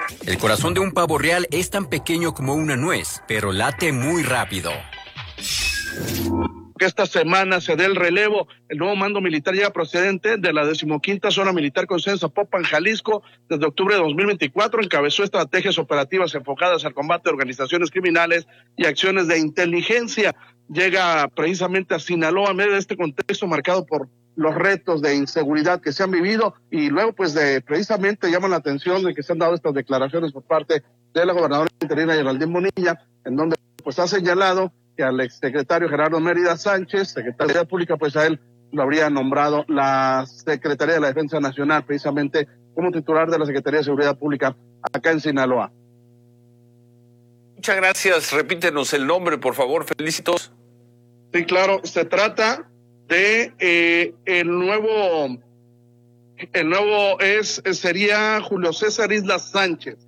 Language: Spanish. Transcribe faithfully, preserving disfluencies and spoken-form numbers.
El corazón de un pavo real es tan pequeño como una nuez, pero late muy rápido. Que esta semana se dé el relevo. El nuevo mando militar llega procedente de la decimoquinta Zona Militar con sede en Zapopan, Jalisco. Desde octubre de dos mil veinticuatro encabezó estrategias operativas enfocadas al combate de organizaciones criminales y acciones de inteligencia. Llega precisamente a Sinaloa en medio de este contexto marcado por los retos de inseguridad que se han vivido, y luego pues de precisamente llaman la atención de que se han dado estas declaraciones por parte de la gobernadora interina Geraldine Bonilla, en donde pues ha señalado que al exsecretario Gerardo Mérida Sánchez, secretario de Seguridad Pública, pues a él lo habría nombrado la Secretaría de la Defensa Nacional, precisamente como titular de la Secretaría de Seguridad Pública acá en Sinaloa. Muchas gracias, repítenos el nombre, por favor, felicitos. Sí, claro, se trata de eh, el nuevo, el nuevo es sería Julio César Islas Sánchez.